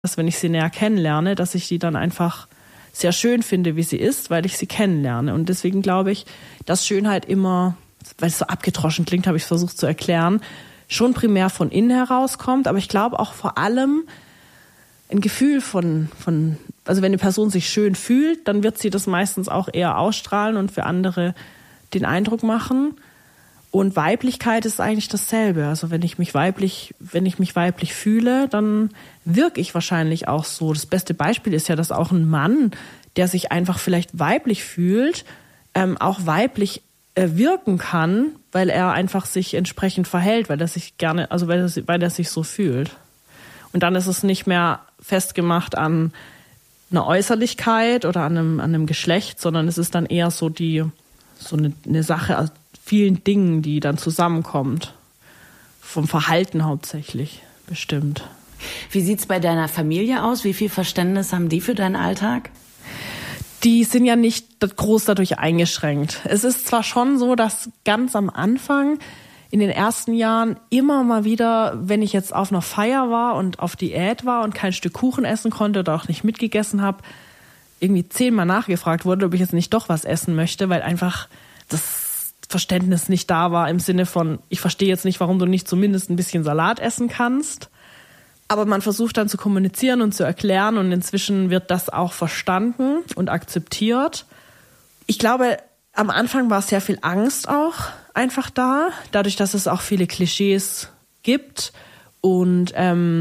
dass wenn ich sie näher kennenlerne, dass ich die dann einfach sehr schön finde, wie sie ist, weil ich sie kennenlerne. Und deswegen glaube ich, dass Schönheit immer, weil es so abgedroschen klingt, habe ich versucht zu erklären, schon primär von innen herauskommt. Aber ich glaube auch vor allem ein Gefühl von, also wenn eine Person sich schön fühlt, dann wird sie das meistens auch eher ausstrahlen und für andere den Eindruck machen. Und Weiblichkeit ist eigentlich dasselbe. Also wenn ich mich weiblich fühle, dann wirke ich wahrscheinlich auch so. Das beste Beispiel ist ja, dass auch ein Mann, der sich einfach vielleicht weiblich fühlt, auch weiblich wirken kann, weil er einfach sich entsprechend verhält, weil er sich gerne, also weil er sich so fühlt. Und dann ist es nicht mehr festgemacht an einer Äußerlichkeit oder an einem Geschlecht, sondern es ist dann eher so eine Sache aus vielen Dingen, die dann zusammenkommt. Vom Verhalten hauptsächlich bestimmt. Wie sieht's bei deiner Familie aus? Wie viel Verständnis haben die für deinen Alltag? Die sind ja nicht groß dadurch eingeschränkt. Es ist zwar schon so, dass ganz am Anfang, in den ersten Jahren, immer mal wieder, wenn ich jetzt auf einer Feier war und auf Diät war und kein Stück Kuchen essen konnte oder auch nicht mitgegessen habe, irgendwie 10-mal nachgefragt wurde, ob ich jetzt nicht doch was essen möchte, weil einfach das Verständnis nicht da war im Sinne von, ich verstehe jetzt nicht, warum du nicht zumindest ein bisschen Salat essen kannst. Aber man versucht dann zu kommunizieren und zu erklären und inzwischen wird das auch verstanden und akzeptiert. Ich glaube, am Anfang war sehr viel Angst auch einfach da, dadurch, dass es auch viele Klischees gibt und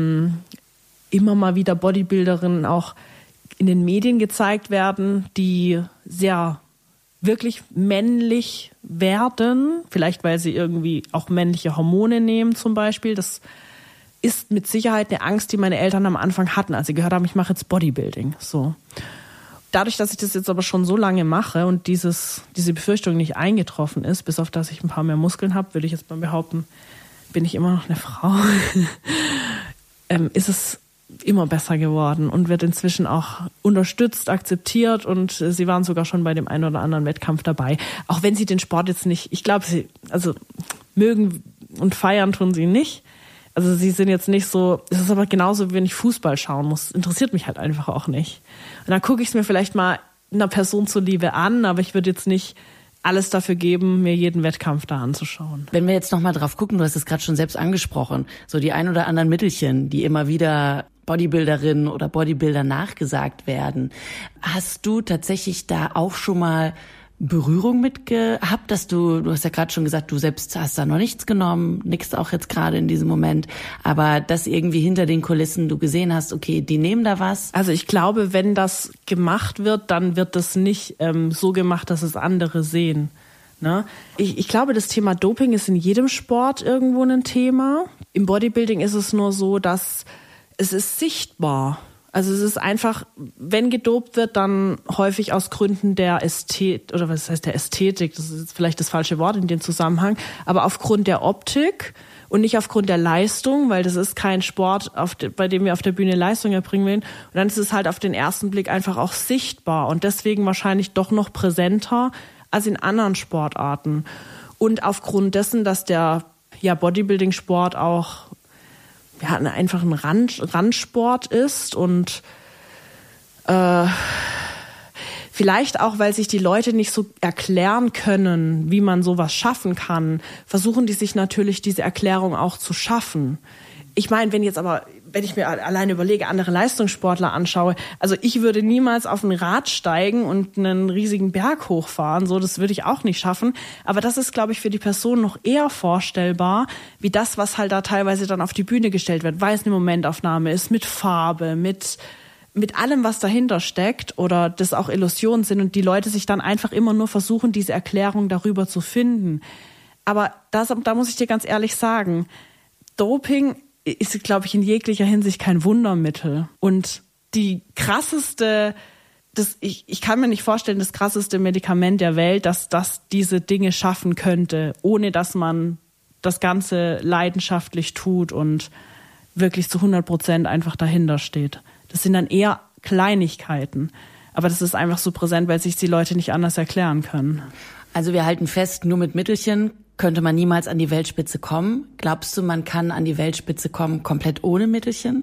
immer mal wieder Bodybuilderinnen auch in den Medien gezeigt werden, die sehr wirklich männlich werden, vielleicht weil sie irgendwie auch männliche Hormone nehmen zum Beispiel. Das ist mit Sicherheit eine Angst, die meine Eltern am Anfang hatten, als sie gehört haben, ich mache jetzt Bodybuilding. So. Dadurch, dass ich das jetzt aber schon so lange mache und diese Befürchtung nicht eingetroffen ist, bis auf dass ich ein paar mehr Muskeln habe, würde ich jetzt mal behaupten, bin ich immer noch eine Frau, ist es immer besser geworden und wird inzwischen auch unterstützt, akzeptiert und sie waren sogar schon bei dem einen oder anderen Wettkampf dabei. Auch wenn sie den Sport jetzt nicht, ich glaube, sie mögen und feiern tun sie nicht. Also sie sind jetzt nicht so, es ist aber genauso, wie wenn ich Fußball schauen muss. Interessiert mich halt einfach auch nicht. Und dann gucke ich es mir vielleicht mal einer Person zuliebe an, aber ich würde jetzt nicht alles dafür geben, mir jeden Wettkampf da anzuschauen. Wenn wir jetzt nochmal drauf gucken, du hast es gerade schon selbst angesprochen, so die ein oder anderen Mittelchen, die immer wieder Bodybuilderinnen oder Bodybuilder nachgesagt werden. Hast du tatsächlich da auch schon mal Berührung mit gehabt, dass du hast ja gerade schon gesagt, du selbst hast da noch nichts genommen, nix auch jetzt gerade in diesem Moment, aber dass irgendwie hinter den Kulissen du gesehen hast, okay, die nehmen da was? Also ich glaube, wenn das gemacht wird, dann wird das nicht so gemacht, dass es andere sehen. Ne? Ich glaube, das Thema Doping ist in jedem Sport irgendwo ein Thema. Im Bodybuilding ist es nur so, dass es ist sichtbar. Also es ist einfach, wenn gedopt wird, dann häufig aus Gründen der Ästhetik, oder was heißt der Ästhetik, das ist jetzt vielleicht das falsche Wort in dem Zusammenhang, aber aufgrund der Optik und nicht aufgrund der Leistung, weil das ist kein Sport, bei dem wir auf der Bühne Leistung erbringen wollen. Und dann ist es halt auf den ersten Blick einfach auch sichtbar und deswegen wahrscheinlich doch noch präsenter als in anderen Sportarten. Und aufgrund dessen, dass der Bodybuilding-Sport auch einfach ein Randsport ist und vielleicht auch, weil sich die Leute nicht so erklären können, wie man sowas schaffen kann, versuchen die sich natürlich diese Erklärung auch zu schaffen. Ich meine, wenn ich mir alleine überlege, andere Leistungssportler anschaue, also ich würde niemals auf ein Rad steigen und einen riesigen Berg hochfahren, so, das würde ich auch nicht schaffen. Aber das ist, glaube ich, für die Person noch eher vorstellbar, wie das, was halt da teilweise dann auf die Bühne gestellt wird, weil es eine Momentaufnahme ist, mit Farbe, mit allem, was dahinter steckt oder das auch Illusionen sind und die Leute sich dann einfach immer nur versuchen, diese Erklärung darüber zu finden. Aber da muss ich dir ganz ehrlich sagen, Doping ist, glaube ich, in jeglicher Hinsicht kein Wundermittel. Und die krasseste, ich kann mir nicht vorstellen, das krasseste Medikament der Welt, dass das diese Dinge schaffen könnte, ohne dass man das Ganze leidenschaftlich tut und wirklich zu 100% einfach dahinter steht. Das sind dann eher Kleinigkeiten. Aber das ist einfach so präsent, weil sich die Leute nicht anders erklären können. Also wir halten fest, nur mit Mittelchen könnte man niemals an die Weltspitze kommen. Glaubst du, man kann an die Weltspitze kommen komplett ohne Mittelchen?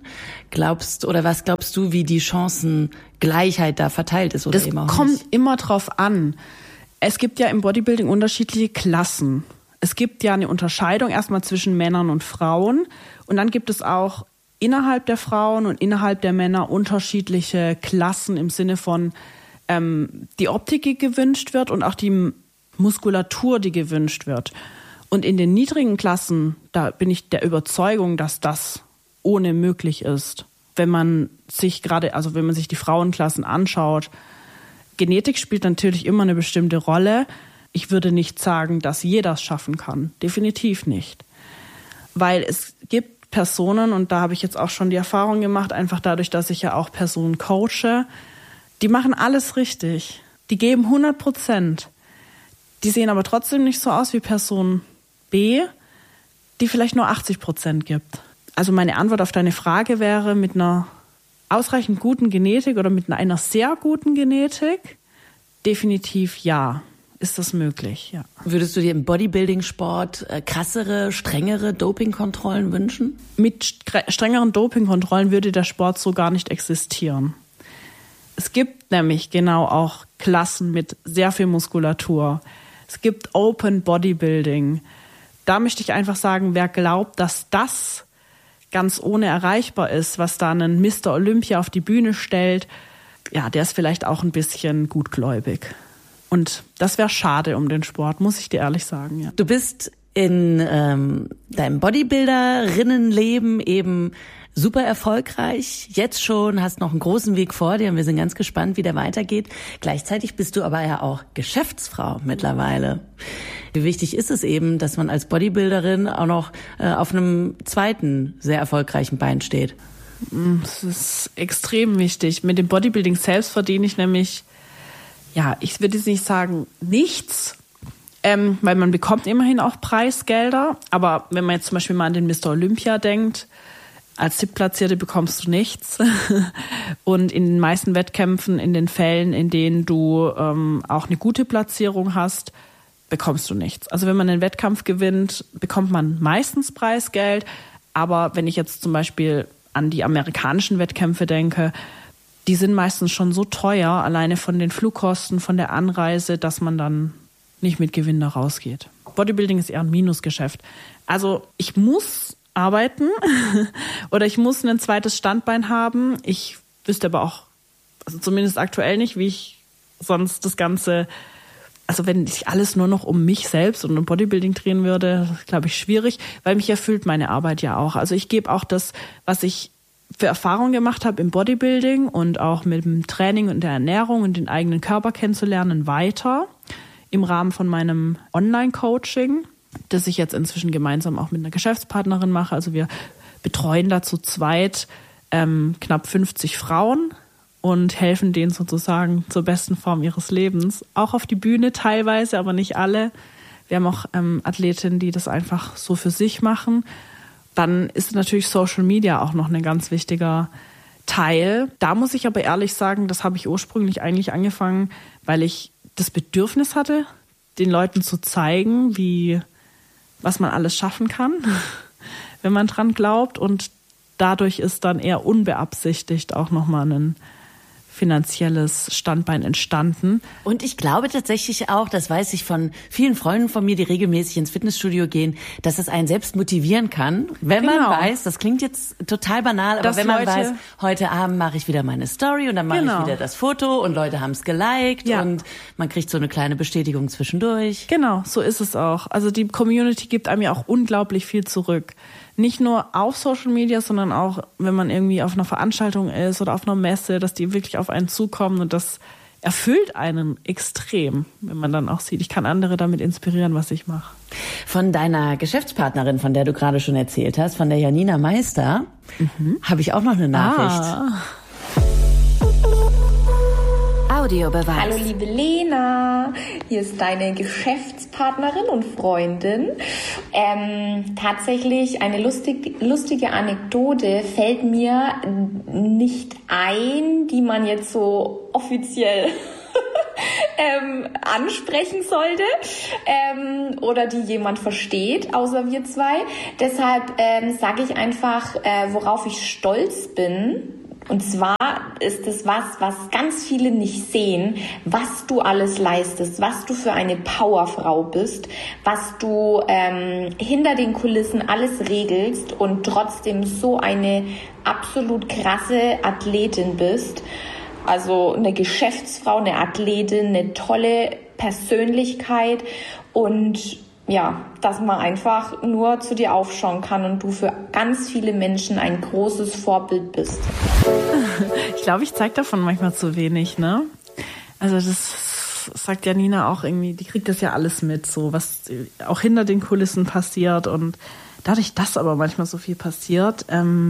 Was glaubst du, wie die Chancengleichheit da verteilt ist oder eben auch nicht? Das kommt immer drauf an. Es gibt ja im Bodybuilding unterschiedliche Klassen. Es gibt ja eine Unterscheidung erstmal zwischen Männern und Frauen. Und dann gibt es auch innerhalb der Frauen und innerhalb der Männer unterschiedliche Klassen im Sinne von die Optik, die gewünscht wird und auch die Muskulatur, die gewünscht wird. Und in den niedrigen Klassen, da bin ich der Überzeugung, dass das ohne möglich ist. Wenn man sich die Frauenklassen anschaut, Genetik spielt natürlich immer eine bestimmte Rolle. Ich würde nicht sagen, dass jeder es schaffen kann. Definitiv nicht. Weil es gibt Personen, und da habe ich jetzt auch schon die Erfahrung gemacht, einfach dadurch, dass ich ja auch Personen coache, die machen alles richtig. Die geben 100%. Die sehen aber trotzdem nicht so aus wie Person B, die vielleicht nur 80% gibt. Also meine Antwort auf deine Frage wäre, mit einer ausreichend guten Genetik oder mit einer sehr guten Genetik, definitiv ja, ist das möglich, ja. Würdest du dir im Bodybuilding-Sport krassere, strengere Dopingkontrollen wünschen? Mit strengeren Dopingkontrollen würde der Sport so gar nicht existieren. Es gibt nämlich genau auch Klassen mit sehr viel Muskulatur. Es gibt Open Bodybuilding. Da möchte ich einfach sagen, wer glaubt, dass das ganz ohne erreichbar ist, was da ein Mr. Olympia auf die Bühne stellt, ja, der ist vielleicht auch ein bisschen gutgläubig. Und das wäre schade um den Sport, muss ich dir ehrlich sagen. Ja. Du bist in deinem Bodybuilderinnenleben eben super erfolgreich, jetzt schon, hast noch einen großen Weg vor dir und wir sind ganz gespannt, wie der weitergeht. Gleichzeitig bist du aber ja auch Geschäftsfrau mittlerweile. Wie wichtig ist es eben, dass man als Bodybuilderin auch noch auf einem zweiten sehr erfolgreichen Bein steht? Das ist extrem wichtig. Mit dem Bodybuilding selbst verdiene ich nämlich, ja, ich würde jetzt nicht sagen nichts, weil man bekommt immerhin auch Preisgelder. Aber wenn man jetzt zum Beispiel mal an den Mr. Olympia denkt, als Siebtplatzierte bekommst du nichts. Und in den meisten Wettkämpfen, in den Fällen, in denen du auch eine gute Platzierung hast, bekommst du nichts. Also wenn man einen Wettkampf gewinnt, bekommt man meistens Preisgeld. Aber wenn ich jetzt zum Beispiel an die amerikanischen Wettkämpfe denke, die sind meistens schon so teuer, alleine von den Flugkosten, von der Anreise, dass man dann nicht mit Gewinn da rausgeht. Bodybuilding ist eher ein Minusgeschäft. Also ich muss arbeiten oder ich muss ein zweites Standbein haben. Ich wüsste aber auch, also zumindest aktuell nicht, wie ich sonst das Ganze, also wenn sich alles nur noch um mich selbst und um Bodybuilding drehen würde, glaube ich schwierig, weil mich erfüllt meine Arbeit ja auch. Also ich gebe auch das, was ich für Erfahrungen gemacht habe im Bodybuilding und auch mit dem Training und der Ernährung und den eigenen Körper kennenzulernen, weiter im Rahmen von meinem Online-Coaching, das ich jetzt inzwischen gemeinsam auch mit einer Geschäftspartnerin mache. Also wir betreuen da zu zweit knapp 50 Frauen und helfen denen sozusagen zur besten Form ihres Lebens. Auch auf die Bühne teilweise, aber nicht alle. Wir haben auch Athletinnen, die das einfach so für sich machen. Dann ist natürlich Social Media auch noch ein ganz wichtiger Teil. Da muss ich aber ehrlich sagen, das habe ich ursprünglich eigentlich angefangen, weil ich das Bedürfnis hatte, den Leuten zu zeigen, was man alles schaffen kann, wenn man dran glaubt. Und dadurch ist dann eher unbeabsichtigt auch nochmal ein finanzielles Standbein entstanden. Und ich glaube tatsächlich auch, das weiß ich von vielen Freunden von mir, die regelmäßig ins Fitnessstudio gehen, dass es einen selbst motivieren kann, wenn man weiß, das klingt jetzt total banal, aber wenn man weiß, heute Abend mache ich wieder meine Story und dann mache ich wieder das Foto und Leute haben es geliked und man kriegt so eine kleine Bestätigung zwischendurch. Genau, so ist es auch. Also die Community gibt einem ja auch unglaublich viel zurück. Nicht nur auf Social Media, sondern auch, wenn man irgendwie auf einer Veranstaltung ist oder auf einer Messe, dass die wirklich auf einen zukommen und das erfüllt einen extrem, wenn man dann auch sieht, ich kann andere damit inspirieren, was ich mache. Von deiner Geschäftspartnerin, von der du gerade schon erzählt hast, von der Janina Meister, habe ich auch noch eine Nachricht. Audiobeweis. Hallo liebe Lena, hier ist deine Geschäftspartnerin und Freundin. Tatsächlich eine lustige Anekdote fällt mir nicht ein, die man jetzt so offiziell ansprechen sollte oder die jemand versteht, außer wir zwei. Deshalb sage ich einfach, worauf ich stolz bin. Und zwar ist es was ganz viele nicht sehen, was du alles leistest, was du für eine Powerfrau bist, was du hinter den Kulissen alles regelst und trotzdem so eine absolut krasse Athletin bist. Also eine Geschäftsfrau, eine Athletin, eine tolle Persönlichkeit und ja, dass man einfach nur zu dir aufschauen kann und du für ganz viele Menschen ein großes Vorbild bist. Ich glaube, ich zeige davon manchmal zu wenig, ne? Also das sagt ja Nina auch irgendwie, die kriegt das ja alles mit, so was auch hinter den Kulissen passiert und dadurch, dass aber manchmal so viel passiert,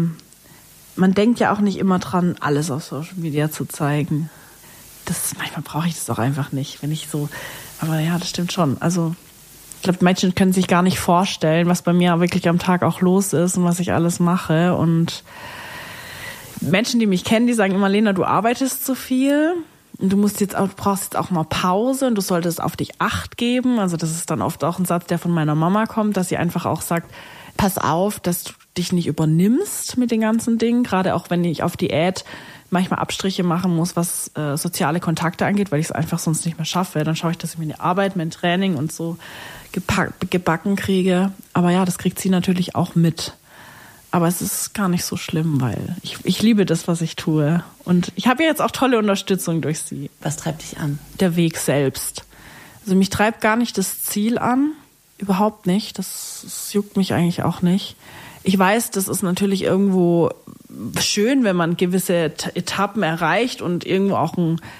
man denkt ja auch nicht immer dran, alles auf Social Media zu zeigen. Manchmal brauche ich das auch einfach nicht, wenn ich so, aber ja, das stimmt schon, also ich glaube, Menschen können sich gar nicht vorstellen, was bei mir wirklich am Tag auch los ist und was ich alles mache. Und Menschen, die mich kennen, die sagen immer, Lena, du arbeitest zu viel und du brauchst jetzt auch mal Pause und du solltest auf dich Acht geben. Also das ist dann oft auch ein Satz, der von meiner Mama kommt, dass sie einfach auch sagt, pass auf, dass du dich nicht übernimmst mit den ganzen Dingen. Gerade auch, wenn ich auf Diät manchmal Abstriche machen muss, was soziale Kontakte angeht, weil ich es einfach sonst nicht mehr schaffe. Dann schaue ich, dass ich meine Arbeit, mein Training und so gebacken kriege. Aber ja, das kriegt sie natürlich auch mit. Aber es ist gar nicht so schlimm, weil ich liebe das, was ich tue. Und ich habe ja jetzt auch tolle Unterstützung durch sie. Was treibt dich an? Der Weg selbst. Also mich treibt gar nicht das Ziel an. Überhaupt nicht. Das juckt mich eigentlich auch nicht. Ich weiß, das ist natürlich irgendwo schön, wenn man gewisse Etappen erreicht und irgendwo auch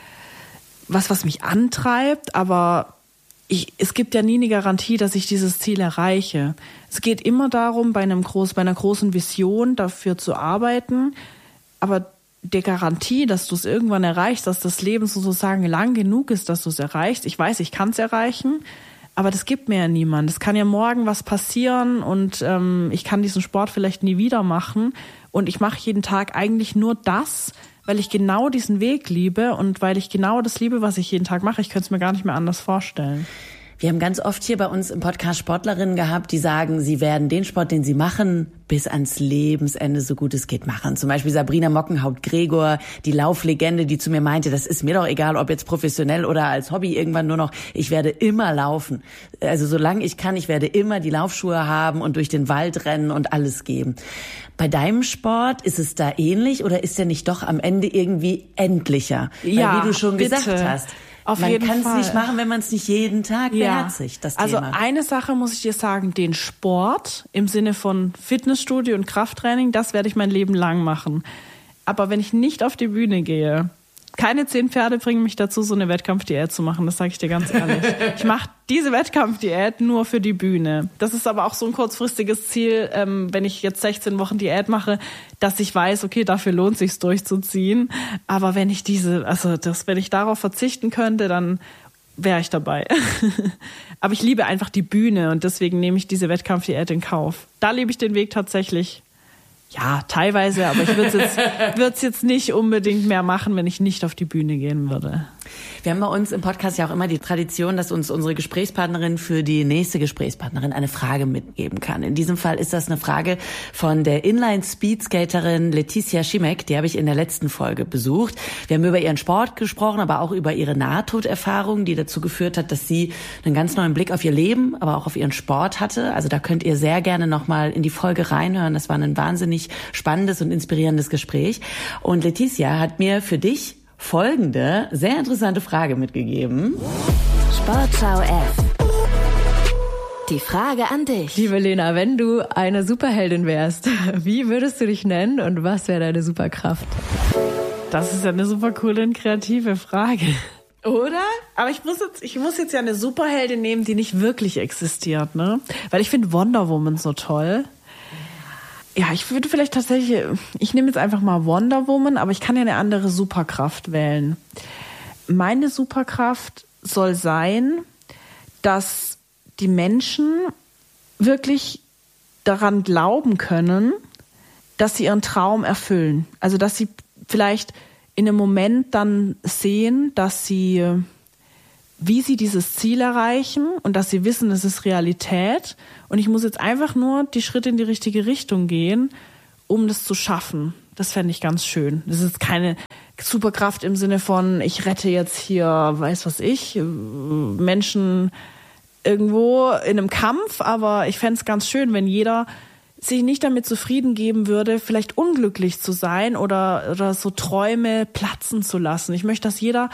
was mich antreibt, aber es gibt ja nie eine Garantie, dass ich dieses Ziel erreiche. Es geht immer darum, bei einer großen Vision dafür zu arbeiten, aber der Garantie, dass du es irgendwann erreichst, dass das Leben sozusagen lang genug ist, dass du es erreichst. Ich weiß, ich kann es erreichen, aber das gibt mir ja niemand. Es kann ja morgen was passieren und ich kann diesen Sport vielleicht nie wieder machen. Und ich mache jeden Tag eigentlich nur das, weil ich genau diesen Weg liebe und weil ich genau das liebe, was ich jeden Tag mache. Ich könnte es mir gar nicht mehr anders vorstellen. Wir haben ganz oft hier bei uns im Podcast Sportlerinnen gehabt, die sagen, sie werden den Sport, den sie machen, bis ans Lebensende so gut es geht machen. Zum Beispiel Sabrina Mockenhaupt-Gregor, die Lauflegende, die zu mir meinte, das ist mir doch egal, ob jetzt professionell oder als Hobby irgendwann nur noch, ich werde immer laufen. Also solange ich kann, ich werde immer die Laufschuhe haben und durch den Wald rennen und alles geben. Bei deinem Sport ist es da ähnlich oder ist der nicht doch am Ende irgendwie endlicher? Ja, weil, wie du schon bitte. gesagt hast, Auf man jeden kann es Fall nicht machen, wenn man es nicht jeden Tag beherzigt, das Thema. Also eine Sache muss ich dir sagen, den Sport im Sinne von Fitnessstudio und Krafttraining, das werde ich mein Leben lang machen. Aber wenn ich nicht auf die Bühne gehe, keine 10 Pferde bringen mich dazu, so eine Wettkampfdiät zu machen, das sage ich dir ganz ehrlich. Ich mache diese Wettkampfdiät nur für die Bühne. Das ist aber auch so ein kurzfristiges Ziel, wenn ich jetzt 16 Wochen Diät mache, dass ich weiß, okay, dafür lohnt es sich durchzuziehen. Aber wenn ich wenn ich darauf verzichten könnte, dann wäre ich dabei. Aber ich liebe einfach die Bühne und deswegen nehme ich diese Wettkampfdiät in Kauf. Da lebe ich den Weg tatsächlich. Ja, teilweise, aber ich würde es jetzt nicht unbedingt mehr machen, wenn ich nicht auf die Bühne gehen würde. Wir haben bei uns im Podcast ja auch immer die Tradition, dass uns unsere Gesprächspartnerin für die nächste Gesprächspartnerin eine Frage mitgeben kann. In diesem Fall ist das eine Frage von der Inline-Speedskaterin Leticia Schimek. Die habe ich in der letzten Folge besucht. Wir haben über ihren Sport gesprochen, aber auch über ihre Nahtoderfahrung, die dazu geführt hat, dass sie einen ganz neuen Blick auf ihr Leben, aber auch auf ihren Sport hatte. Also da könnt ihr sehr gerne nochmal in die Folge reinhören. Das war ein wahnsinnig spannendes und inspirierendes Gespräch. Und Leticia hat mir für dich folgende sehr interessante Frage mitgegeben. Sportschau F. Die Frage an dich. Liebe Lena, wenn du eine Superheldin wärst, wie würdest du dich nennen und was wäre deine Superkraft? Das ist ja eine super coole und kreative Frage. Oder? Aber ich muss jetzt ja eine Superheldin nehmen, die nicht wirklich existiert, ne? Weil ich finde Wonder Woman so toll. Ja, ich würde vielleicht tatsächlich, ich nehme jetzt einfach mal Wonder Woman, aber ich kann ja eine andere Superkraft wählen. Meine Superkraft soll sein, dass die Menschen wirklich daran glauben können, dass sie ihren Traum erfüllen. Also, dass sie vielleicht in einem Moment dann sehen, dass sie wie sie dieses Ziel erreichen und dass sie wissen, es ist Realität und ich muss jetzt einfach nur die Schritte in die richtige Richtung gehen, um das zu schaffen. Das fände ich ganz schön. Das ist keine Superkraft im Sinne von, ich rette jetzt hier, weiß was ich, Menschen irgendwo in einem Kampf, aber ich fände es ganz schön, wenn jeder sich nicht damit zufrieden geben würde, vielleicht unglücklich zu sein oder so Träume platzen zu lassen. Ich möchte, dass jeder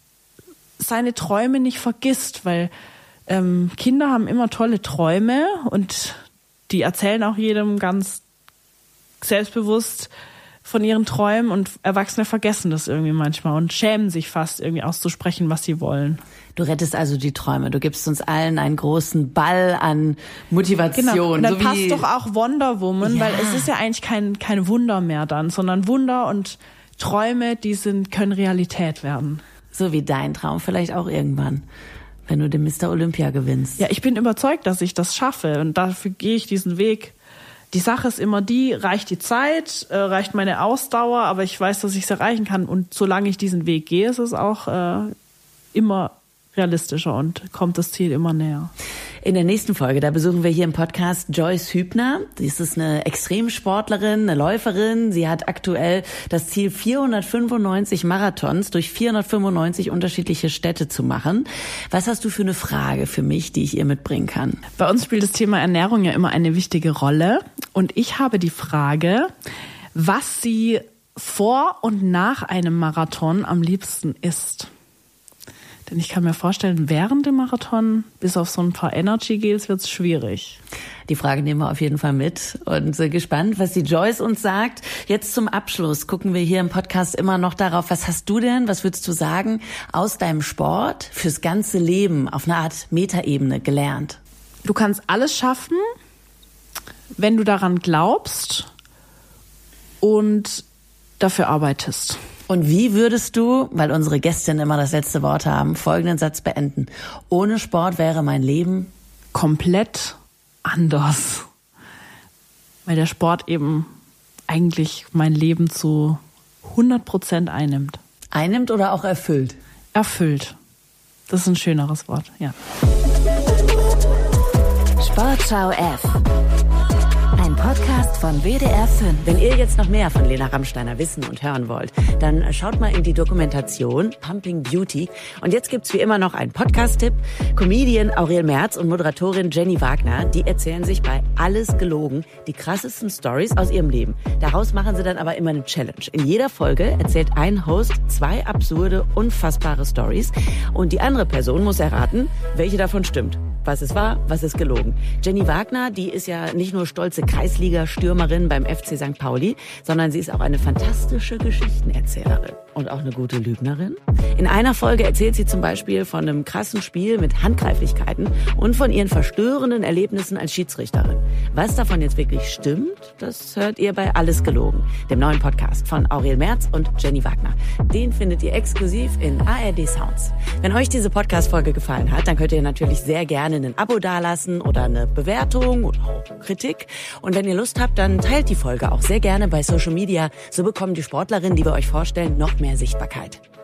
seine Träume nicht vergisst, weil Kinder haben immer tolle Träume und die erzählen auch jedem ganz selbstbewusst von ihren Träumen und Erwachsene vergessen das irgendwie manchmal und schämen sich fast irgendwie auszusprechen, was sie wollen. Du rettest also die Träume. Du gibst uns allen einen großen Ball an Motivation. Genau. Und dann passt doch auch Wonder Woman, weil es ist ja eigentlich kein Wunder mehr dann, sondern Wunder und Träume, können Realität werden. So wie dein Traum vielleicht auch irgendwann, wenn du den Mr. Olympia gewinnst. Ja, ich bin überzeugt, dass ich das schaffe und dafür gehe ich diesen Weg. Die Sache ist immer reicht die Zeit, reicht meine Ausdauer, aber ich weiß, dass ich es erreichen kann und solange ich diesen Weg gehe, ist es auch immer realistischer und kommt das Ziel immer näher. In der nächsten Folge, da besuchen wir hier im Podcast Joyce Hübner. Sie ist eine Extremsportlerin, eine Läuferin. Sie hat aktuell das Ziel, 495 Marathons durch 495 unterschiedliche Städte zu machen. Was hast du für eine Frage für mich, die ich ihr mitbringen kann? Bei uns spielt das Thema Ernährung ja immer eine wichtige Rolle. Und ich habe die Frage, was sie vor und nach einem Marathon am liebsten isst. Denn ich kann mir vorstellen, während dem Marathon, bis auf so ein paar Energy-Gels, wird es schwierig. Die Frage nehmen wir auf jeden Fall mit und sind gespannt, was die Joyce uns sagt. Jetzt zum Abschluss gucken wir hier im Podcast immer noch darauf, was hast du denn, was würdest du sagen, aus deinem Sport fürs ganze Leben auf eine Art Metaebene gelernt? Du kannst alles schaffen, wenn du daran glaubst und dafür arbeitest. Und wie würdest du, weil unsere Gästinnen immer das letzte Wort haben, folgenden Satz beenden? Ohne Sport wäre mein Leben komplett anders. Weil der Sport eben eigentlich mein Leben zu 100% einnimmt. Einnimmt oder auch erfüllt? Erfüllt. Das ist ein schöneres Wort, ja. Sportschau F. Ein Podcast von WDR 5. Wenn ihr jetzt noch mehr von Lena Rammsteiner wissen und hören wollt, dann schaut mal in die Dokumentation Pumping Beauty. Und jetzt gibt's wie immer noch einen Podcast-Tipp. Comedian Aurel Merz und Moderatorin Jenny Wagner, die erzählen sich bei Alles gelogen die krassesten Stories aus ihrem Leben. Daraus machen sie dann aber immer eine Challenge. In jeder Folge erzählt ein Host 2 absurde, unfassbare Stories und die andere Person muss erraten, welche davon stimmt. Was ist wahr, was ist gelogen. Jenny Wagner, die ist ja nicht nur stolze Kreisliga-Stürmerin beim FC St. Pauli, sondern sie ist auch eine fantastische Geschichtenerzählerin. Und auch eine gute Lügnerin. In einer Folge erzählt sie zum Beispiel von einem krassen Spiel mit Handgreiflichkeiten und von ihren verstörenden Erlebnissen als Schiedsrichterin. Was davon jetzt wirklich stimmt, das hört ihr bei Alles gelogen, dem neuen Podcast von Aurel Merz und Jenny Wagner. Den findet ihr exklusiv in ARD Sounds. Wenn euch diese Podcast-Folge gefallen hat, dann könnt ihr natürlich sehr gerne ein Abo dalassen oder eine Bewertung oder auch Kritik. Und wenn ihr Lust habt, dann teilt die Folge auch sehr gerne bei Social Media. So bekommen die Sportlerinnen, die wir euch vorstellen, noch mehr Sichtbarkeit.